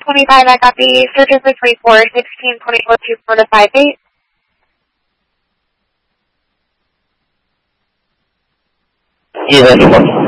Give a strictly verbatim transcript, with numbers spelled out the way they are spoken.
twenty-five, I got the surgeon for twenty-four, sixteen, twenty-four, two, four to five, eight. Yes,